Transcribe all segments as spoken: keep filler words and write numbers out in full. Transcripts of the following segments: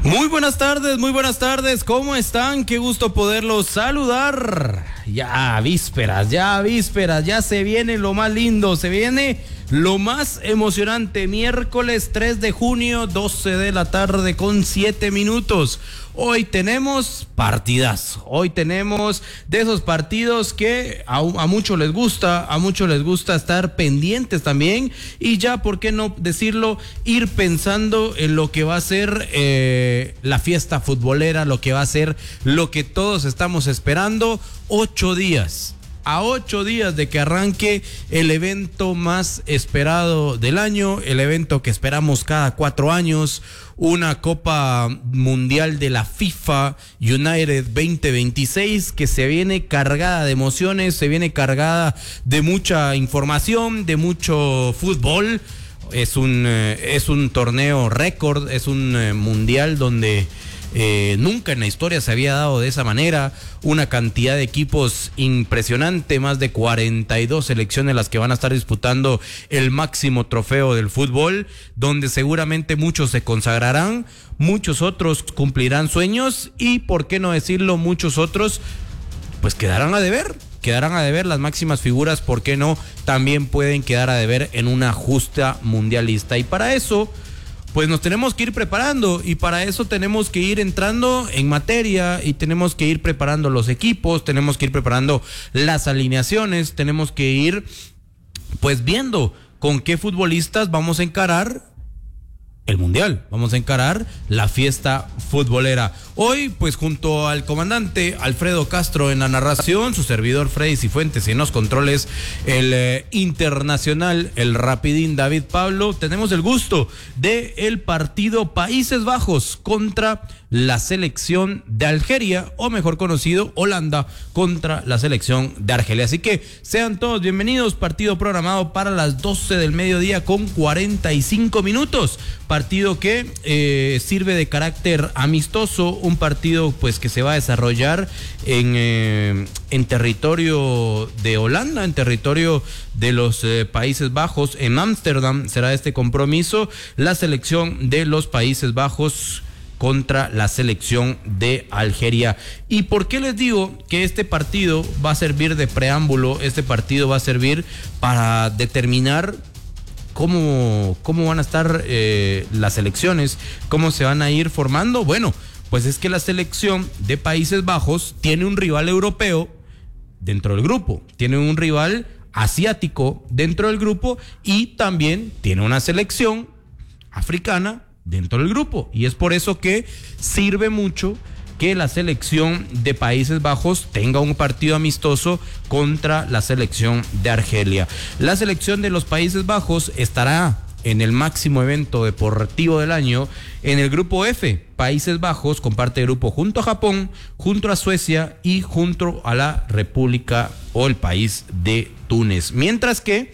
Muy buenas tardes, muy buenas tardes, ¿cómo están? Qué gusto poderlos saludar. Ya vísperas, ya vísperas, ya se viene lo más lindo, se viene lo más emocionante. Miércoles tres de junio, doce de la tarde con siete minutos. Hoy tenemos partidazo, hoy tenemos de esos partidos que a, a muchos les gusta, a muchos les gusta estar pendientes también y ya, ¿por qué no decirlo? Ir pensando en lo que va a ser eh, la fiesta futbolera, lo que va a ser lo que todos estamos esperando. Ocho días. A ocho días de que arranque el evento más esperado del año, el evento que esperamos cada cuatro años, una Copa Mundial de la FIFA United veinte veintiséis que se viene cargada de emociones, se viene cargada de mucha información, de mucho fútbol. Es un, eh, es un torneo récord, es un eh, mundial donde Eh, nunca en la historia se había dado de esa manera, una cantidad de equipos impresionante, más de cuarenta y dos selecciones las que van a estar disputando el máximo trofeo del fútbol, donde seguramente muchos se consagrarán, muchos otros cumplirán sueños y, por qué no decirlo, muchos otros pues quedarán a deber. Quedarán a deber las máximas figuras, ¿por qué no? También pueden quedar a deber en una justa mundialista. Y para eso pues nos tenemos que ir preparando y para eso tenemos que ir entrando en materia y tenemos que ir preparando los equipos, tenemos que ir preparando las alineaciones, tenemos que ir pues viendo con qué futbolistas vamos a encarar el mundial, vamos a encarar la fiesta futbolera. Hoy pues junto al comandante Alfredo Castro en la narración, su servidor Freddy Cifuentes y en los controles el eh, internacional, el rapidín David Pablo, tenemos el gusto de el partido Países Bajos contra la selección de Algeria, o mejor conocido Holanda contra la selección de Argelia. Así que sean todos bienvenidos, partido programado para las doce del mediodía con cuarenta y cinco minutos, partido que eh, sirve de carácter amistoso, un partido pues que se va a desarrollar en, eh, en territorio de Holanda, en territorio de los eh, Países Bajos, en Ámsterdam será este compromiso, la selección de los Países Bajos contra la selección de Algeria. ¿Y por qué les digo que este partido va a servir de preámbulo? Este partido va a servir para determinar cómo, cómo van a estar eh, las selecciones, cómo se van a ir formando. Bueno, pues es que la selección de Países Bajos tiene un rival europeo dentro del grupo, tiene un rival asiático dentro del grupo y también tiene una selección africana dentro del grupo, y es por eso que sirve mucho que la selección de Países Bajos tenga un partido amistoso contra la selección de Argelia. La selección de los Países Bajos estará en el máximo evento deportivo del año en el grupo F. Países Bajos comparte grupo junto a Japón, junto a Suecia y junto a la República o el país de Túnez, mientras que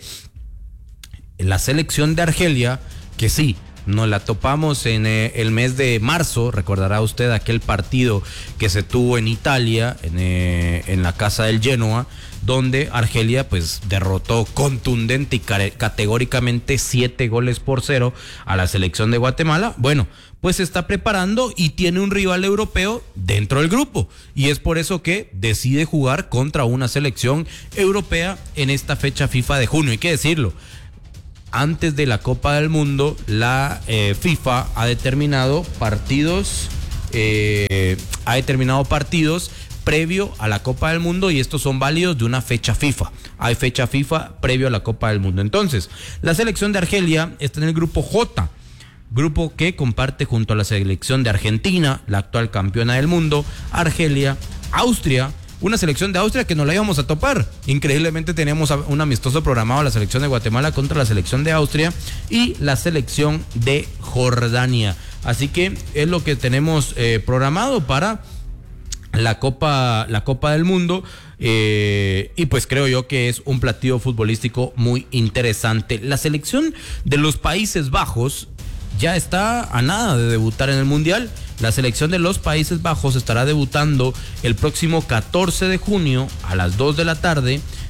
la selección de Argelia, que sí, nos la topamos en eh, el mes de marzo, recordará usted aquel partido que se tuvo en Italia, en, eh, en la casa del Genoa, donde Argelia pues derrotó contundente y categóricamente siete goles por cero a la selección de Guatemala. Bueno, pues se está preparando y tiene un rival europeo dentro del grupo, y es por eso que decide jugar contra una selección europea en esta fecha FIFA de junio. Hay que decirlo, antes de la Copa del Mundo, la eh, FIFA ha determinado partidos, eh, ha determinado partidos previo a la Copa del Mundo, y estos son válidos de una fecha FIFA. Hay fecha FIFA previo a la Copa del Mundo. Entonces, la selección de Argelia está en el grupo J, grupo que comparte junto a la selección de Argentina, la actual campeona del mundo, Argelia, Austria, una selección de Austria que nos la íbamos a topar. Increíblemente teníamos un amistoso programado, la selección de Guatemala contra la selección de Austria y la selección de Jordania. Así que es lo que tenemos eh, programado para la Copa, la Copa del Mundo. Eh, y pues creo yo que es un platillo futbolístico muy interesante. La selección de los Países Bajos ya está a nada de debutar en el Mundial. La selección de los Países Bajos estará debutando el próximo catorce de junio a las dos de la tarde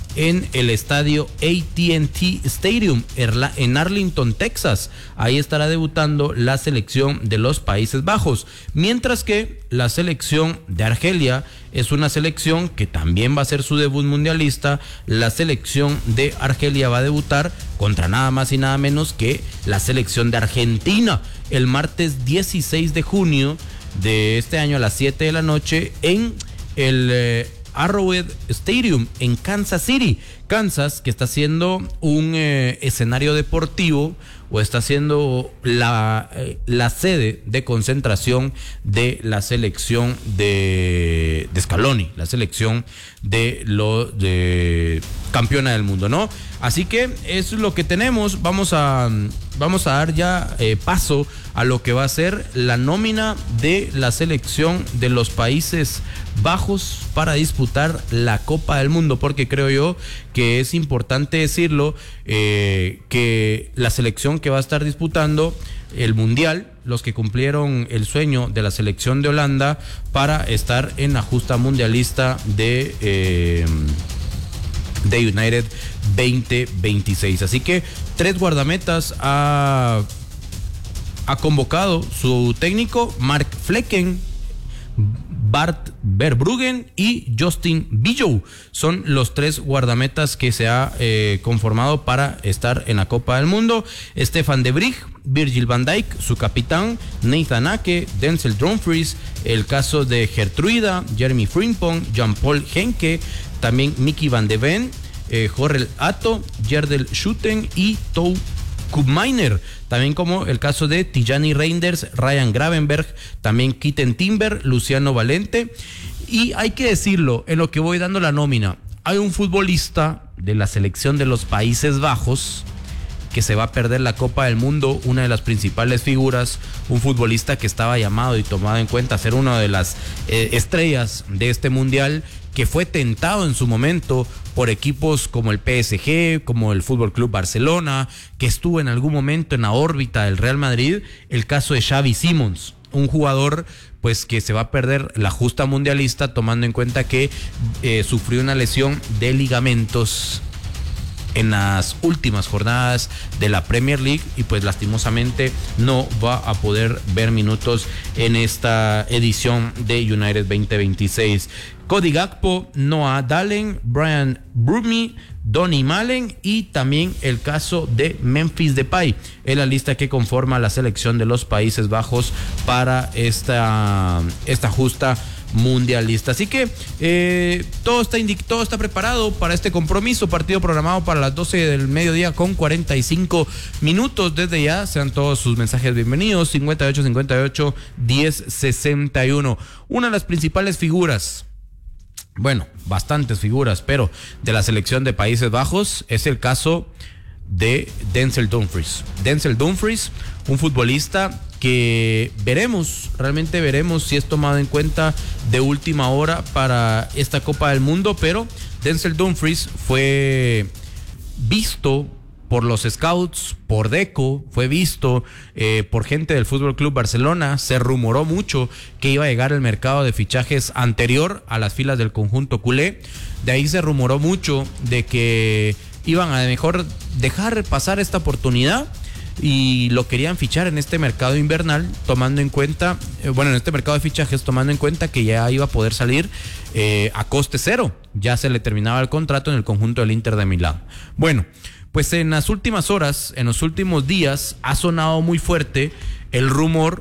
en el estadio A T and T Stadium en Arlington, Texas. Ahí estará debutando la selección de los Países Bajos, mientras que la selección de Argelia es una selección que también va a hacer su debut mundialista. La selección de Argelia va a debutar contra nada más y nada menos que la selección de Argentina el martes dieciséis de junio de este año a las siete de la noche en el eh, Arrowhead Stadium en Kansas City. Kansas, que está siendo un eh, escenario deportivo o está siendo la, eh, la sede de concentración de la selección de, de Scaloni, la selección de lo de campeona del mundo, ¿no? Así que eso es lo que tenemos. Vamos a vamos a dar ya eh, paso a lo que va a ser la nómina de la selección de los Países Bajos para disputar la Copa del Mundo, porque creo yo que es importante decirlo, eh, que la selección que va a estar disputando el Mundial, los que cumplieron el sueño de la selección de Holanda para estar en la justa mundialista de eh, de United veinte veintiséis. Así que tres guardametas ha, ha convocado su técnico Mark Flecken, Bart Verbruggen y Justin Bijou. Son los tres guardametas que se ha eh, conformado para estar en la Copa del Mundo. Stefan de Vrij, Virgil van Dijk, su capitán, Nathan Ake, Denzel Dumfries, el caso de Gertruida, Jeremy Frimpong, Jean-Paul Henke, también Mickey van de Ven, eh, Jorrel Atto, Jerdel Schutten y Tou Koopmeiners, también como el caso de Tijani Reinders, Ryan Gravenberg, también Kitten Timber, Luciano Valente. Y hay que decirlo, en lo que voy dando la nómina, hay un futbolista de la selección de los Países Bajos que se va a perder la Copa del Mundo, una de las principales figuras, un futbolista que estaba llamado y tomado en cuenta a ser una de las eh, estrellas de este mundial, que fue tentado en su momento por equipos como el P S G, como el Fútbol Club Barcelona, que estuvo en algún momento en la órbita del Real Madrid. El caso de Xavi Simons, un jugador pues que se va a perder la justa mundialista, tomando en cuenta que eh, sufrió una lesión de ligamentos en las últimas jornadas de la Premier League y pues lastimosamente no va a poder ver minutos en esta edición de United veinte veintiséis. Cody Gakpo, Noah Dalen, Brian Brumi, Donny Malen y también el caso de Memphis Depay en la lista que conforma la selección de los Países Bajos para esta, esta justa mundialista. Así que eh, todo está indic todo está preparado para este compromiso, partido programado para las doce del mediodía con cuarenta y cinco minutos. Desde ya sean todos sus mensajes bienvenidos. Cincuenta y ocho cincuenta y ocho diez sesenta y uno. Una de las principales figuras, bueno, bastantes figuras, pero de la selección de Países Bajos es el caso de Denzel Dumfries. Denzel Dumfries, un futbolista que veremos, realmente veremos si es tomado en cuenta de última hora para esta Copa del Mundo, pero Denzel Dumfries fue visto por los scouts, por Deco, fue visto eh, por gente del Fútbol Club Barcelona. Se rumoró mucho que iba a llegar el mercado de fichajes anterior a las filas del conjunto culé. De ahí se rumoró mucho de que iban a mejor dejar pasar esta oportunidad y lo querían fichar en este mercado invernal, tomando en cuenta, eh, bueno, en este mercado de fichajes, tomando en cuenta que ya iba a poder salir eh, a coste cero. Ya se le terminaba el contrato en el conjunto del Inter de Milán. Bueno, pues en las últimas horas, en los últimos días, ha sonado muy fuerte el rumor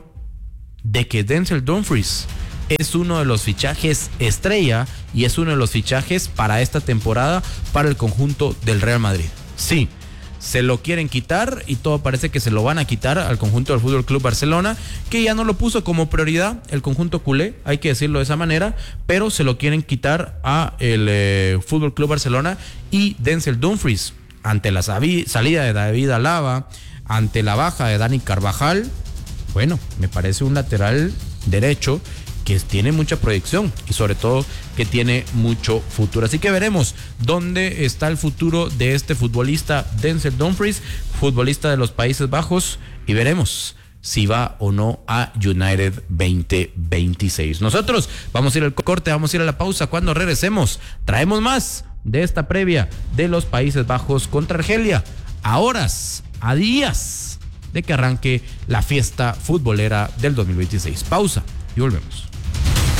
de que Denzel Dumfries es uno de los fichajes estrella y es uno de los fichajes para esta temporada para el conjunto del Real Madrid. Sí, se lo quieren quitar y todo parece que se lo van a quitar al conjunto del Fútbol Club Barcelona, que ya no lo puso como prioridad el conjunto culé, hay que decirlo de esa manera, pero se lo quieren quitar a el eh, Fútbol Club Barcelona. Y Denzel Dumfries, ante la salida de David Alaba, ante la baja de Dani Carvajal, bueno, me parece un lateral derecho que tiene mucha proyección y sobre todo que tiene mucho futuro. Así que veremos dónde está el futuro de este futbolista Denzel Dumfries, futbolista de los Países Bajos, y veremos si va o no a United veinte veintiséis. Nosotros vamos a ir al corte, vamos a ir a la pausa. Cuando regresemos traemos más de esta previa de los Países Bajos contra Argelia, a horas, a días de que arranque la fiesta futbolera del dos mil veintiséis. Pausa y volvemos.